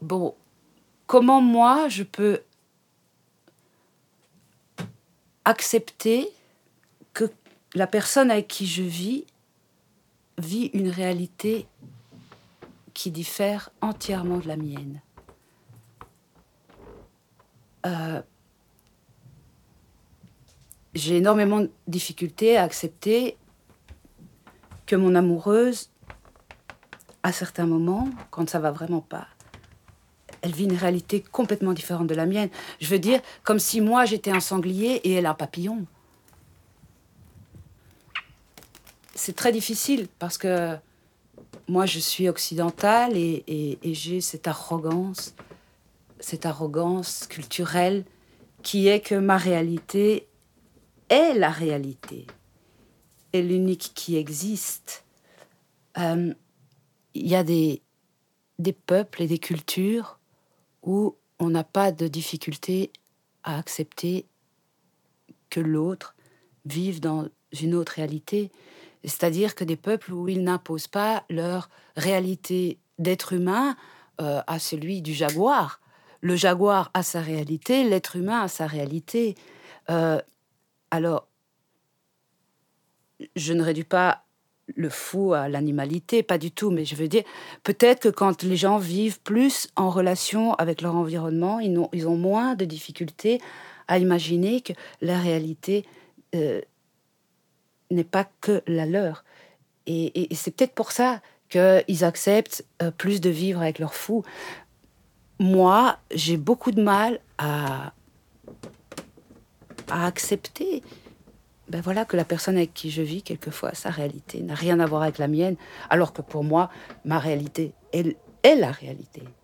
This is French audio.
Bon, comment moi je peux accepter que la personne avec qui je vit une réalité qui diffère entièrement de la mienne. J'ai énormément de difficultés à accepter que mon amoureuse, à certains moments, quand ça va vraiment pas, elle vit une réalité complètement différente de la mienne. Je veux dire, comme si moi j'étais un sanglier et elle un papillon. C'est très difficile parce que moi je suis occidentale et j'ai cette arrogance culturelle qui est que ma réalité est la réalité, est l'unique qui existe. Il y a des peuples et des cultures où on n'a pas de difficulté à accepter que l'autre vive dans une autre réalité. C'est-à-dire que des peuples où ils n'imposent pas leur réalité d'être humain à celui du jaguar. Le jaguar a sa réalité, l'être humain a sa réalité. Alors, je ne réduis pas le fou à l'animalité, pas du tout, mais je veux dire, peut-être que quand les gens vivent plus en relation avec leur environnement, ils ont moins de difficultés à imaginer que la réalité n'est pas que la leur. Et c'est peut-être pour ça qu'ils acceptent plus de vivre avec leur fou. Moi, j'ai beaucoup de mal à accepter que la personne avec qui je vis, quelquefois, sa réalité n'a rien à voir avec la mienne, alors que pour moi, ma réalité, elle est la réalité.